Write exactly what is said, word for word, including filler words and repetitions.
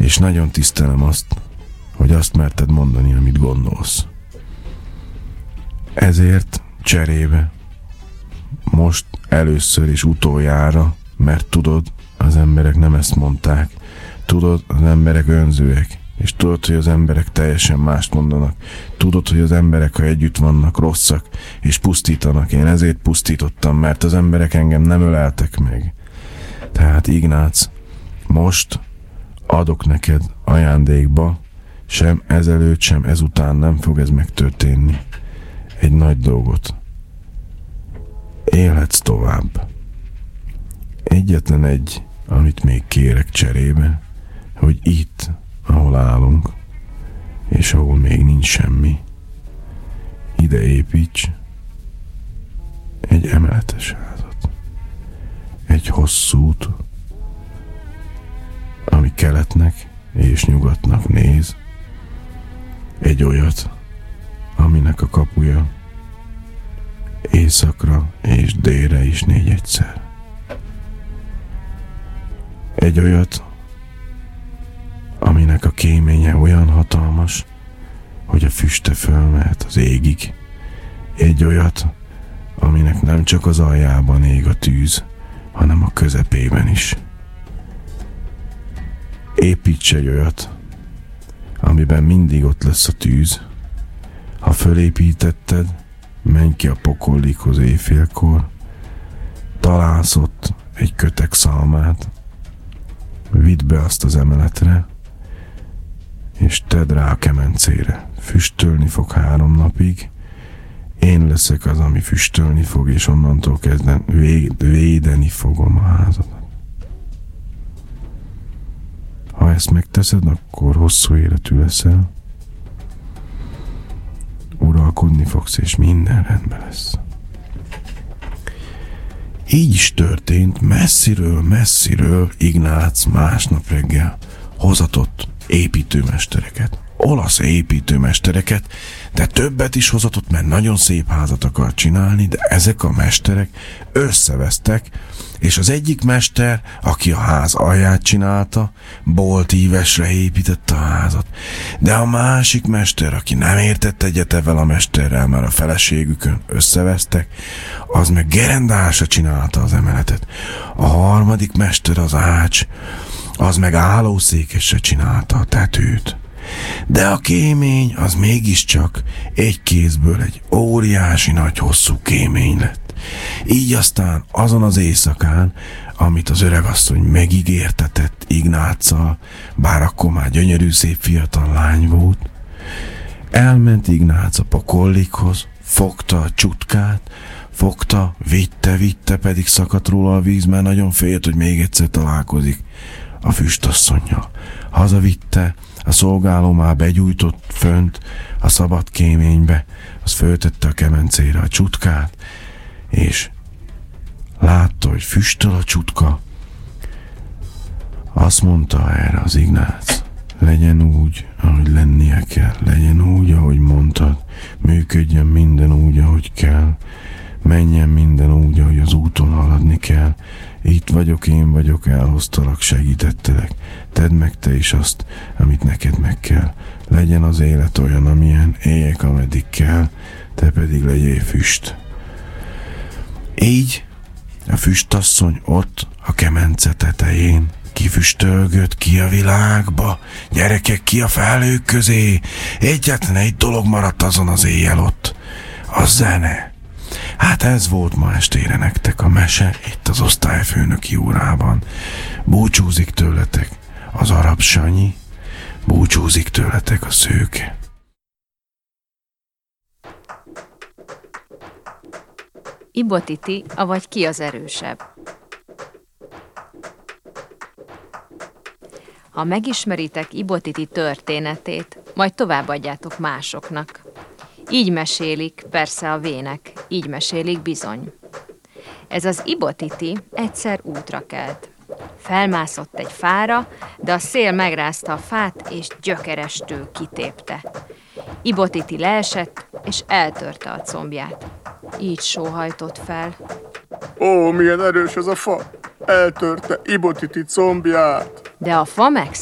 és nagyon tisztelem azt, hogy azt merted mondani, amit gondolsz. Ezért cserébe, most először és utoljára, mert tudod, az emberek nem ezt mondták, tudod, az emberek önzőek, és tudod, hogy az emberek teljesen mást mondanak. Tudod, hogy az emberek, ha együtt vannak, rosszak, és pusztítanak. Én ezért pusztítottam, mert az emberek engem nem öleltek meg. Tehát Ignác, most adok neked ajándékba, sem ezelőtt, sem ezután nem fog ez megtörténni. Egy nagy dolgot. Élhetsz tovább. Egyetlen egy, amit még kérek cserébe, hogy itt, ahol állunk, és ahol még nincs semmi, ide építs egy emeletes házat. Egy hosszút, ami keletnek és nyugatnak néz. Egy olyat, aminek a kapuja északra és délre is négy egyszer. Egy olyat, aminek a kéménye olyan hatalmas, hogy a füste fölmehet az égig. Egy olyat, aminek nem csak az aljában ég a tűz, hanem a közepében is. Építs egy olyat, amiben mindig ott lesz a tűz. Ha fölépítetted, menj ki a pokollikhoz éjfélkor, találsz ott egy kötek szalmát, vidd be azt az emeletre, és tedd rá a kemencére. Füstölni fog három napig, én leszek az, ami füstölni fog, és onnantól kezdve védeni fogom a házadat. Ha ezt megteszed, akkor hosszú életű leszel, uralkodni fogsz, és minden rendben lesz. Így is történt, messziről, messziről Ignác másnap reggel hozatott építőmestereket, olasz építőmestereket, de többet is hozatott, mert nagyon szép házat akar csinálni, de ezek a mesterek összevesztek, és az egyik mester, aki a ház alját csinálta, boltívesre építette a házat. De a másik mester, aki nem értett egyet ezzel a mesterrel, mert a feleségükön összevesztek, az meg gerendásra csinálta az emeletet. A harmadik mester, az ács, az meg állószékesre csinálta a tetőt. De a kémény az mégiscsak egy kézből egy óriási nagy hosszú kémény lett. Így aztán azon az éjszakán, amit az öregasszony megígértetett Ignáccal, bár akkor már gyönyörű szép fiatal lány volt, elment Ignác a pokollikhoz, fogta a csutkát, fogta, vitte, vitte, pedig szakadt róla a víz, mert nagyon félt, hogy még egyszer találkozik a füstasszonnyal. Hazavitte, a szolgáló már begyújtott fönt a szabad kéménybe, az föltette a kemencére a csutkát, és látta, hogy füstöl a csutka. Azt mondta erre az Ignác: legyen úgy, ahogy lennie kell, legyen úgy, ahogy mondtad, működjön minden úgy, ahogy kell, menjen minden úgy, ahogy az úton haladni kell. Itt vagyok, én vagyok, elhoztalak, segítettelek. Tedd meg te is azt, amit neked meg kell. Legyen az élet olyan, amilyen, éljek, ameddig kell, te pedig legyél füst. Így a füstasszony ott a kemence tetején kifüstölgött ki a világba, gyerekek, ki a felhők közé. Egyetlen egy dolog maradt azon az éjjel ott: a zene. Hát ez volt ma estére nektek a mese itt az osztályfőnöki órában. Búcsúzik tőletek az arab Sanyi, búcsúzik tőletek a szőke. Ibotiti, avagy ki az erősebb? Ha megismeritek Ibotiti történetét, majd továbbadjátok másoknak. Így mesélik, persze a vének, így mesélik bizony. Ez az Ibotiti egyszer útra kelt. Felmászott egy fára, de a szél megrázta a fát, és gyökerestől kitépte. Ibotiti leesett, és eltörte a combját. Így sóhajtott fel: Ó, milyen erős ez a fa! Eltörte Ibotiti combját! De a fa meg